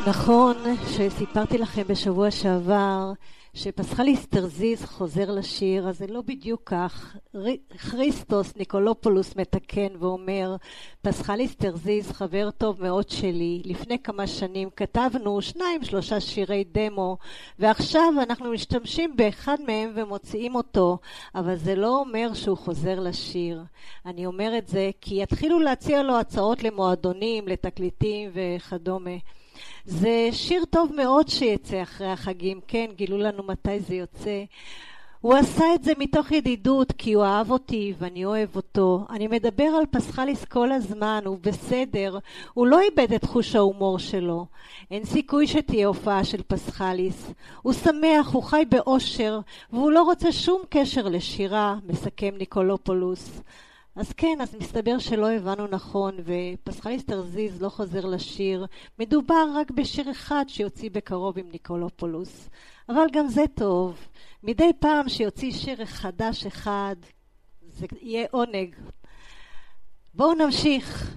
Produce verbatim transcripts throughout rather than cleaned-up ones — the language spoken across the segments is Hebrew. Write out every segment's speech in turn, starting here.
נכון שסיפרתי לכם בשבוע שעבר שפסחליס טרזיז חוזר לשיר, אז זה לא בדיוק כך. כריסטוס ניקולופולוס מתקן ואומר, פסחליס טרזיז חבר טוב מאוד שלי, לפני כמה שנים כתבנו שניים שלושה שירי דמו, ועכשיו אנחנו משתמשים באחד מהם ומוציאים אותו, אבל זה לא אומר שהוא חוזר לשיר. אני אומר את זה כי יתחילו להציע לו הצעות למועדונים, לתקליטים וכדומה. זה שיר טוב מאוד שיצא אחרי החגים, כן, גילו לנו מתי זה יוצא. הוא עשה את זה מתוך ידידות כי הוא אהב אותי ואני אוהב אותו. אני מדבר על פסחליס כל הזמן, הוא בסדר, הוא לא איבד את חוש ההומור שלו. אין סיכוי שתהיה הופעה של פסחליס. הוא שמח, הוא חי באושר, והוא לא רוצה שום קשר לשירה, מסכם ניקולופולוס. אז כן, אז מסתבר שלא הבנו נכון, ופסחליס טרזיז לא חוזר לשיר. מדובר רק בשיר אחד שיוציא בקרוב עם ניקולופולוס. אבל גם זה טוב. מדי פעם שיוציא שיר חדש אחד, זה יהיה עונג. בואו נמשיך.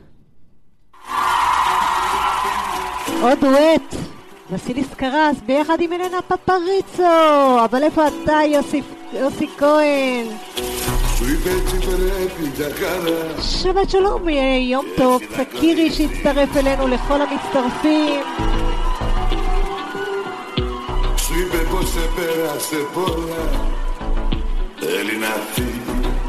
עוד דואט. וסיליס קרס ביחד עם אלנה פפריצו. אבל איפה אתה, יוסי, יוסי כהן? שבת שלום, יום טוב, צקירי שהצטרף אלינו, לכל המצטרפים.